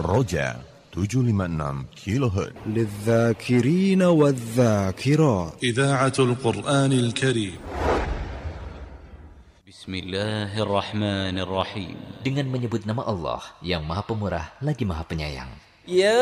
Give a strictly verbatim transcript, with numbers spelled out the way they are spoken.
Roja tujuh lima enam kilohertz. للذاكرين والذاكرات. إذاعة القرآن الكريم. Bismillahirrahmanirrahim. Dengan menyebut nama Allah yang Maha Pemurah lagi Maha Penyayang. Ya